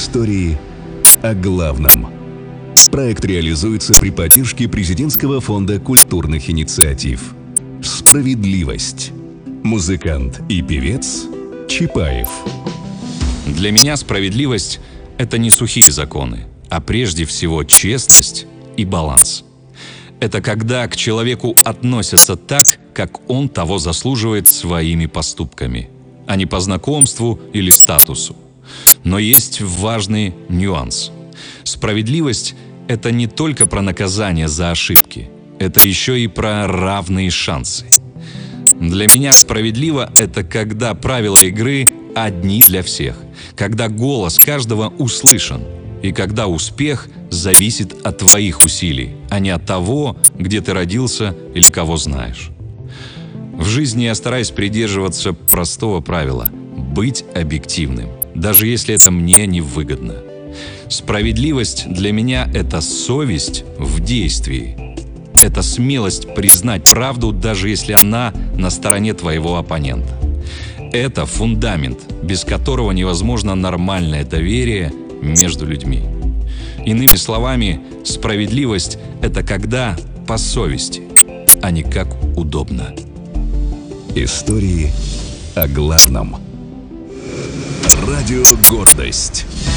Истории о главном. Проект реализуется при поддержке Президентского фонда культурных инициатив. Справедливость. Музыкант и певец Чапаев. Для меня справедливость – это не сухие законы, а прежде всего честность и баланс. Это когда к человеку относятся так, как он того заслуживает своими поступками, а не по знакомству или статусу. Но есть важный нюанс. Справедливость – это не только про наказание за ошибки, это еще и про равные шансы. Для меня справедливо – это когда правила игры одни для всех, когда голос каждого услышан, и когда успех зависит от твоих усилий, а не от того, где ты родился или кого знаешь. В жизни я стараюсь придерживаться простого правила – быть объективным, даже если это мне невыгодно. Справедливость для меня – это совесть в действии. Это смелость признать правду, даже если она на стороне твоего оппонента. Это фундамент, без которого невозможно нормальное доверие между людьми. Иными словами, справедливость – это когда по совести, а не как удобно. Истории о главном. Радио «Гордость».